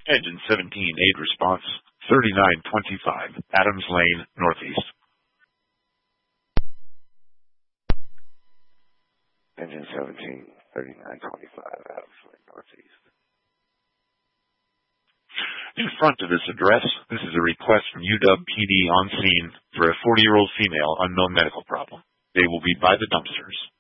Engine 17, aid response, 3925, Adams Lane, Northeast. Engine 17, 3925, Adams Lane, Northeast. In front of this address, this is a request from UW PD on scene for a 40-year-old female unknown medical problem. They will be by the dumpsters.